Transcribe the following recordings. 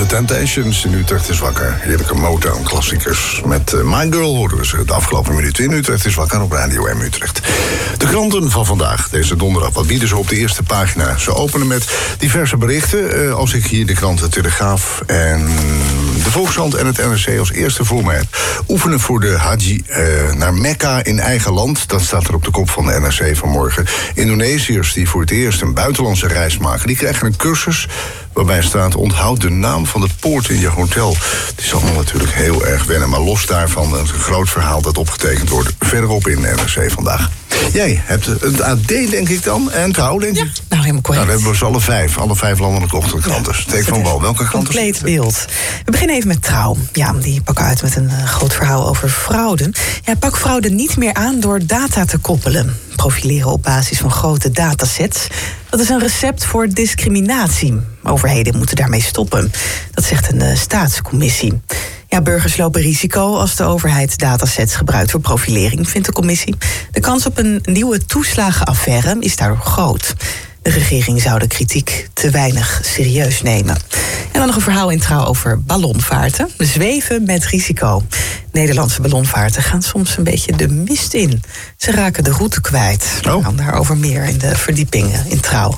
The Temptations in Utrecht is wakker. Heerlijke Motown-klassiekers. Met My Girl hoorden we ze de afgelopen minuten in Utrecht is wakker op Radio M Utrecht. De kranten van vandaag, deze donderdag, wat bieden ze op de eerste pagina? Ze openen met diverse berichten. Als ik hier de kranten Telegraaf en de Volkskrant en het NRC als eerste voor me heb. Oefenen voor de Haji naar Mekka in eigen land. Dat staat er op de kop van de NRC vanmorgen. Indonesiërs die voor het eerst een buitenlandse reis maken, die krijgen een cursus waarbij staat: onthoud de naam van de poort in je hotel. Het is allemaal natuurlijk heel erg wennen, maar los daarvan een groot verhaal dat opgetekend wordt verderop in NRC vandaag. Jij hebt het AD, denk ik dan, en Trouw, denk ik? Nou, helemaal correct. Nou, dan hebben we ze alle vijf landelijke ochtendkranten. Steek van wal. Welke kranten? Compleet beeld. We beginnen even met Trouw. Ja, die pakken uit met een groot verhaal over fraude. Ja, pak fraude niet meer aan door data te koppelen. Profileren op basis van grote datasets. Dat is een recept voor discriminatie. Overheden moeten daarmee stoppen. Dat zegt een staatscommissie. Ja, burgers lopen risico als de overheid datasets gebruikt voor profilering, vindt de commissie. De kans op een nieuwe toeslagenaffaire is daardoor groot. De regering zou de kritiek te weinig serieus nemen. En dan nog een verhaal in Trouw over ballonvaarten. Zweven met risico. Nederlandse ballonvaarten gaan soms een beetje de mist in. Ze raken de route kwijt. Dan daarover meer in de verdiepingen in Trouw.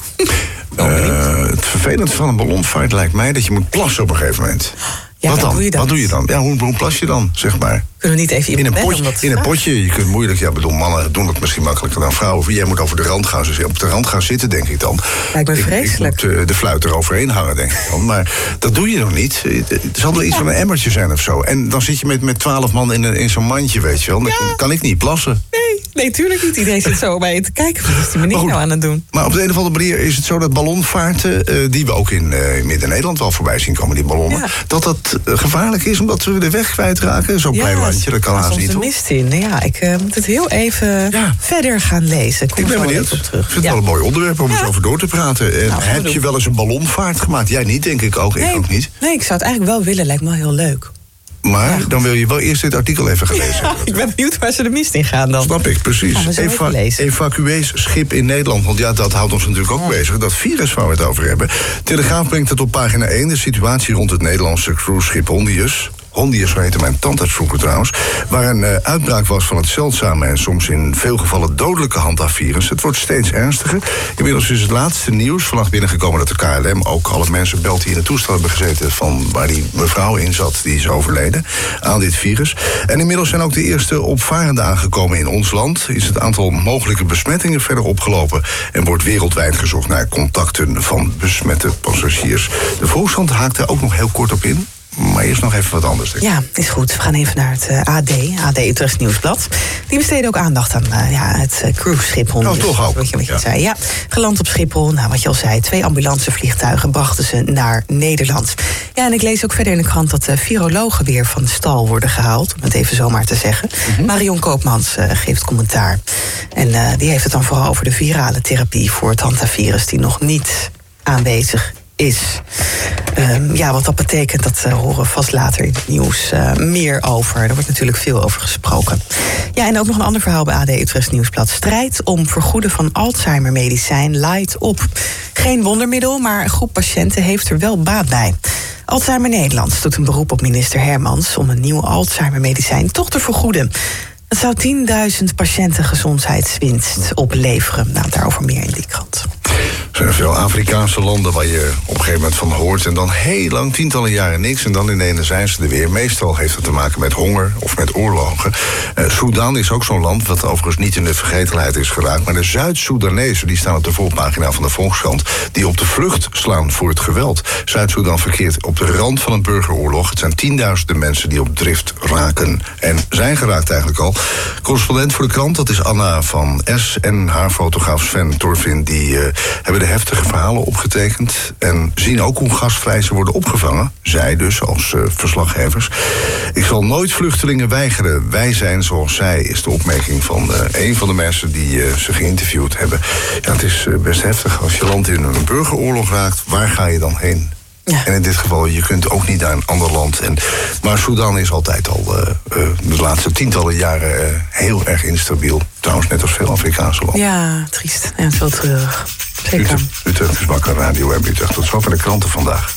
Het vervelende van een ballonvaart lijkt mij dat je moet plassen op een gegeven moment. Ja, wat dan? Wat doe je dan? Ja, hoe plas je dan, zeg maar? Kunnen we niet even in een potje? Je kunt moeilijk. Ja, bedoel, mannen doen het misschien makkelijker dan vrouwen. Jij moet over de rand gaan. Dus op de rand gaan zitten, denk ik dan. Lijkt me vreselijk. Ik moet de fluit eroverheen hangen, denk ik dan. Maar dat doe je nog niet. Het zal wel iets van een emmertje zijn of zo. En dan zit je met 12 man in zo'n mandje, weet je wel. Dan kan ik niet plassen. Nee, tuurlijk niet. Iedereen zit zo bij je te kijken. Wat is die meneer nou aan het doen? Maar op de een of andere manier is het zo dat ballonvaarten, die we ook in Midden-Nederland wel voorbij zien komen, die ballonnen, dat gevaarlijk is omdat we de weg kwijtraken. Zo'n klein landje, dat kan haast niet. De mist in. Ja, ik moet het heel even verder gaan lezen. Ik ben benieuwd. Ik vind het wel een mooi onderwerp om eens over door te praten. En heb je wel eens een ballonvaart gemaakt? Jij niet, denk ik ook. Ik ook niet. Nee, ik zou het eigenlijk wel willen. Lijkt me wel heel leuk. Maar dan wil je wel eerst dit artikel even gelezen hebben. Ik ben benieuwd waar ze de mist in gaan dan. Snap ik, precies. Evacueesschip in Nederland. Want ja, dat houdt ons natuurlijk ook bezig. Dat virus waar we het over hebben. Telegraaf brengt het op pagina 1. De situatie rond het Nederlandse cruiseschip Hondius. Hondius, zo heette mijn tandarts vroeger trouwens. Waar een uitbraak was van het zeldzame en soms in veel gevallen dodelijke handhavvirus. Het wordt steeds ernstiger. Inmiddels is het laatste nieuws vannacht binnengekomen dat de KLM ook alle mensen belt die in het toestel hebben gezeten van waar die mevrouw in zat, die is overleden aan dit virus. En inmiddels zijn ook de eerste opvarenden aangekomen in ons land. Is het aantal mogelijke besmettingen verder opgelopen en wordt wereldwijd gezocht naar contacten van besmette passagiers. De Volkskrant haakt er ook nog heel kort op in. Maar eerst nog even wat anders. Ja, is goed. We gaan even naar het AD Utrecht Nieuwsblad. Die besteden ook aandacht aan het cruiseschip Hondius. Toch ook. Wat je zei. Ja, geland op Schiphol. Nou, wat je al zei, 2 ambulancevliegtuigen brachten ze naar Nederland. Ja, en ik lees ook verder in de krant dat virologen weer van de stal worden gehaald. Om het even zomaar te zeggen. Marion Koopmans geeft commentaar. En die heeft het dan vooral over de virale therapie voor het hantavirus die nog niet aanwezig is. Wat dat betekent, dat horen we vast later in het nieuws meer over. Er wordt natuurlijk veel over gesproken. Ja, en ook nog een ander verhaal bij AD Utrecht Nieuwsblad. Strijd om vergoeden van Alzheimer-medicijn laait op. Geen wondermiddel, maar een groep patiënten heeft er wel baat bij. Alzheimer Nederland doet een beroep op minister Hermans om een nieuw Alzheimer-medicijn toch te vergoeden. Het zou 10.000 patiënten gezondheidswinst opleveren. Nou, daarover meer in die krant. Er zijn veel Afrikaanse landen waar je op een gegeven moment van hoort en dan heel lang, tientallen jaren niks en dan ineens zijn ze er weer. Meestal heeft het te maken met honger of met oorlogen. Sudan is ook zo'n land wat overigens niet in de vergetelheid is geraakt, maar de Zuid-Soedanezen, die staan op de voorpagina van de Volkskrant, die op de vlucht slaan voor het geweld. Zuid-Soedan verkeert op de rand van een burgeroorlog. Het zijn tienduizenden mensen die op drift raken en zijn geraakt eigenlijk al. Correspondent voor de krant, dat is Anna van S. en haar fotograaf Sven Torvin, die hebben de heftige verhalen opgetekend en zien ook hoe gasvrij ze worden opgevangen. Zij dus, als verslaggevers. Ik zal nooit vluchtelingen weigeren. Wij zijn zoals zij, is de opmerking van een van de mensen die ze geïnterviewd hebben. Ja, het is best heftig. Als je land in een burgeroorlog raakt, waar ga je dan heen? Ja. En in dit geval, je kunt ook niet naar een ander land. Maar Sudan is altijd al de laatste tientallen jaren heel erg instabiel. Trouwens, net als veel Afrikaanse landen. Ja, triest. En veel treurig. Zeker. Utrecht is wakker, Radio M Utrecht. Tot zover de kranten vandaag.